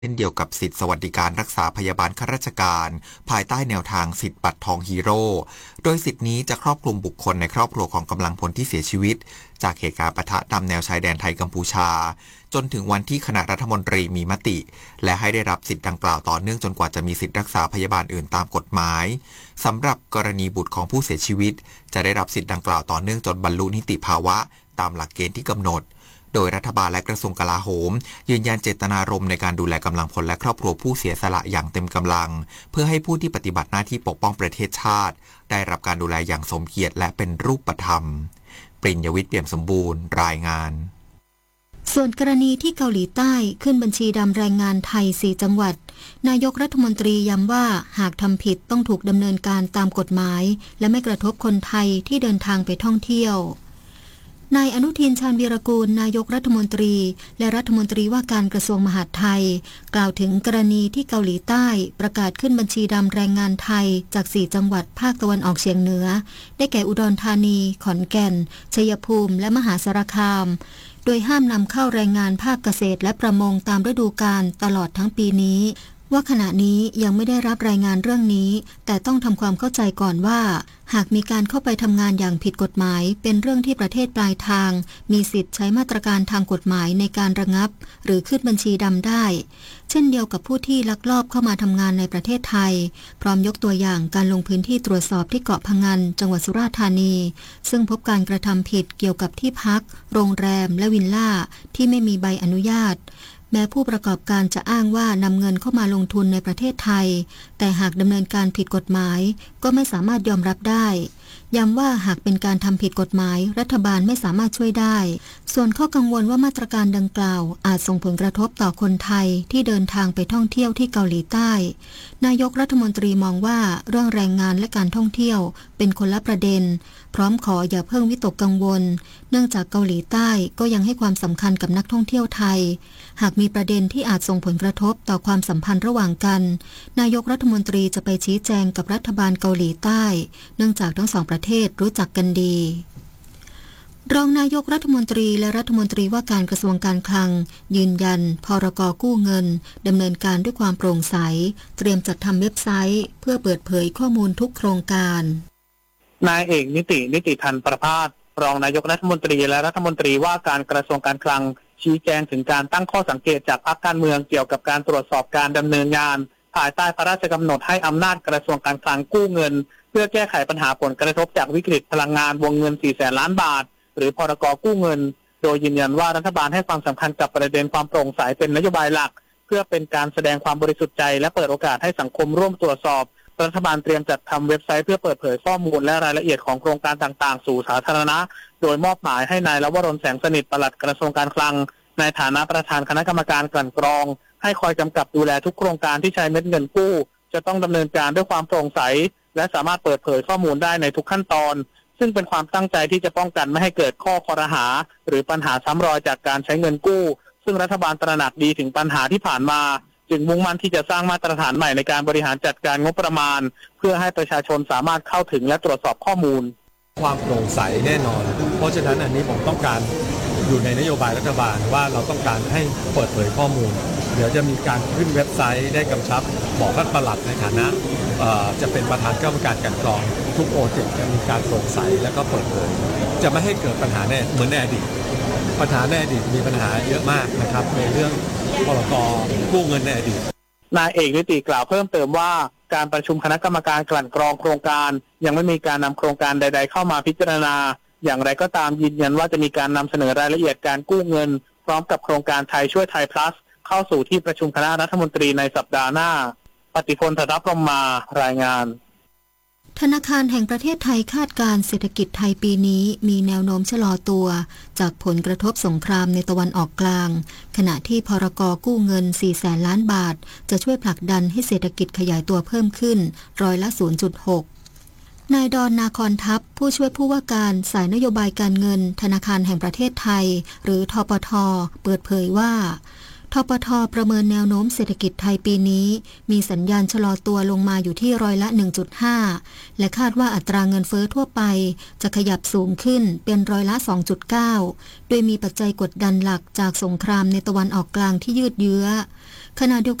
เช่นเดียวกับสิทธิสวัสดิการรักษาพยาบาลข้าราชการภายใต้แนวทางสิทธิบัตรทองฮีโร่โดยสิทธินี้จะครอบคลุมบุคคลในครอบครัวของกำลังพลที่เสียชีวิตจากเหตุการณ์ปะทะตามแนวชายแดนไทยกัมพูชาจนถึงวันที่คณะรัฐมนตรีมีมติและให้ได้รับสิทธิดังกล่าวต่อเนื่องจนกว่าจะมีสิทธิรักษาพยาบาลอื่นตามกฎหมายสำหรับกรณีบุตรของผู้เสียชีวิตจะได้รับสิทธิดังกล่าวต่อเนื่องจนบรรลุนิติภาวะตามหลักเกณฑ์ที่กำหนดโดยรัฐบาลและกระทรวงกลาโหมยืนยันเจตนารมณ์ในการดูแลกำลังพลและครอบครัวผู้เสียสละอย่างเต็มกำลังเพื่อให้ผู้ที่ปฏิบัติหน้าที่ปกป้องประเทศชาติได้รับการดูแลอย่างสมเกียรติและเป็นรูปธรรมปริญญวิทย์เปี่ยมสมบูรณ์รายงานส่วนกรณีที่เกาหลีใต้ขึ้นบัญชีดำแรงงานไทย4จังหวัดนายกรัฐมนตรีย้ำว่าหากทำผิดต้องถูกดำเนินการตามกฎหมายและไม่กระทบคนไทยที่เดินทางไปท่องเที่ยวนายอนุทินชาญวีรกูลนายกรัฐมนตรีและรัฐมนตรีว่าการกระทรวงมหาดไทยกล่าวถึงกรณีที่เกาหลีใต้ประกาศขึ้นบัญชีดำแรงงานไทยจาก4จังหวัดภาคตะวันออกเฉียงเหนือได้แก่อุดรธานีขอนแก่นชัยภูมิและมหาสารคามโดยห้ามนำเข้าแรงงานภาคเกษตรและประมงตามฤดูกาลตลอดทั้งปีนี้ว่าขณะนี้ยังไม่ได้รับรายงานเรื่องนี้แต่ต้องทำความเข้าใจก่อนว่าหากมีการเข้าไปทำงานอย่างผิดกฎหมายเป็นเรื่องที่ประเทศปลายทางมีสิทธิ์ใช้มาตรการทางกฎหมายในการระงับหรือขึ้นบัญชีดำได้เช่นเดียวกับผู้ที่ลักลอบเข้ามาทำงานในประเทศไทยพร้อมยกตัวอย่างการลงพื้นที่ตรวจสอบที่เกาะพะงันจังหวัดสุราษฎร์ธานีซึ่งพบการกระทำผิดเกี่ยวกับที่พักโรงแรมและวิลล่าที่ไม่มีใบอนุญาตแม้ผู้ประกอบการจะอ้างว่านำเงินเข้ามาลงทุนในประเทศไทยแต่หากดำเนินการผิดกฎหมายก็ไม่สามารถยอมรับได้ย้ำว่าหากเป็นการทำผิดกฎหมายรัฐบาลไม่สามารถช่วยได้ส่วนข้อกังวลว่ามาตรการดังกล่าวอาจส่งผลกระทบต่อคนไทยที่เดินทางไปท่องเที่ยวที่เกาหลีใต้นายกรัฐมนตรีมองว่าเรื่องแรงงานและการท่องเที่ยวเป็นคนละประเด็นพร้อมขออย่าเพิ่งวิตกกังวลเนื่องจากเกาหลีใต้ก็ยังให้ความสำคัญกับนักท่องเที่ยวไทยหากมีประเด็นที่อาจส่งผลกระทบต่อความสัมพันธ์ระหว่างกันนายกรัฐมนตรีจะไปชี้แจงกับรัฐบาลเกาหลีใต้เนื่องจากทั้งสองประเทศรู้จักกันดีรองนายกรัฐมนตรีและรัฐมนตรีว่าการกระทรวงการคลังยืนยันพรก.กู้เงินดำเนินการด้วยความโปร่งใสเตรียมจัดทำเว็บไซต์เพื่อเปิดเผยข้อมูลทุกโครงการนายเอกนิติพันธ์ประภาสรองนายกรัฐมนตรีและรัฐมนตรีว่าการกระทรวงการคลังชี้แจงถึงการตั้งข้อสังเกตจากพรรคการเมืองเกี่ยวกับการตรวจสอบการดำเนินงานภายใต้พระราชกำหนดให้อำนาจกระทรวงการคลังกู้เงินเพื่อแก้ไขปัญหาผลกระทบจากวิกฤตพลังงานวงเงิน 400,000 ล้านบาทหรือพรก.กู้เงินโดยยืนยันว่ารัฐบาลให้ความสำคัญกับประเด็นความโปร่งใสเป็นนโยบายหลักเพื่อเป็นการแสดงความบริสุทธิ์ใจและเปิดโอกาสให้สังคมร่วมตรวจสอบรัฐบาลเตรียมจัดทำเว็บไซต์เพื่อเปิดเผยข้อมูลและรายละเอียดของโครงการต่างๆสู่สาธารณะโดยมอบหมายให้นายลวรน แสงสนิทปลัดกระทรวงการคลังในฐานะประธานคณะกรรมการกลั่นกรองให้คอยกำกับดูแลทุกโครงการที่ใช้เม็ดเงินกู้จะต้องดำเนินการด้วยความโปร่งใสและสามารถเปิดเผยข้อมูลได้ในทุกขั้นตอนซึ่งเป็นความตั้งใจที่จะป้องกันไม่ให้เกิดข้อคอรหาหรือปัญหาซ้ำรอยจากการใช้เงินกู้ซึ่งรัฐบาลตระหนักดีถึงปัญหาที่ผ่านมาจึงมุ่งมั่นที่จะสร้างมาตรฐานใหม่ในการบริหารจัดการงบประมาณเพื่อให้ประชาชนสามารถเข้าถึงและตรวจสอบข้อมูลความโปร่งใสแน่นอนเพราะฉะนั้นอันนี้ผมต้องการอยู่ในนโยบายรัฐบาลว่าเราต้องการให้เปิดเผยข้อมูลเดี๋ยวจะมีการขึ้นเว็บไซต์ได้กำชับบอกท่านปลัดในฐานะจะเป็นประธานคณะกรรมการกลั่นกรองทุกโปรเจกต์จะมีการโปร่งใสและก็เปิดเผยจะไม่ให้เกิดปัญหาเหมือนในอดีตปัญหาในอดีตมีปัญหาเยอะมากนะครับในเรื่องพรก.กู้เงินในอดีตนายเอกนิติกล่าวเพิ่มเติมว่าการประชุมคณะกรรมการกลั่นกรองโครงการยังไม่มีการนำโครงการใดๆเข้ามาพิจารณาอย่างไรก็ตามยืนยันว่าจะมีการนำเสนอรายละเอียดการกู้เงินพร้อมกับโครงการไทยช่วยไทย plus เข้าสู่ที่ประชุมคณะรัฐมนตรีในสัปดาห์หน้าปฏิพล ธนพรหมารายงานธนาคารแห่งประเทศไทยคาดการณ์เศรษฐกิจไทยปีนี้มีแนวโน้มชะลอตัวจากผลกระทบสงครามในตะวันออกกลางขณะที่พรก.กู้เงิน 400,000 ล้านบาทจะช่วยผลักดันให้เศรษฐกิจขยายตัวเพิ่มขึ้นร้อยละ 0.6 นายดอน นาคอนทัพผู้ช่วยผู้ว่าการสายนโยบายการเงินธนาคารแห่งประเทศไทยหรือธปท.เปิดเผยว่าธปท.ประเมินแนวโน้มเศรษฐกิจไทยปีนี้มีสัญญาณชะลอตัวลงมาอยู่ที่ร้อยละ 1.5 และคาดว่าอัตราเงินเฟ้อทั่วไปจะขยับสูงขึ้นเป็นร้อยละ 2.9 โดยมีปัจจัยกดดันหลักจากสงครามในตะวันออกกลางที่ยืดเยื้อขณะเดียว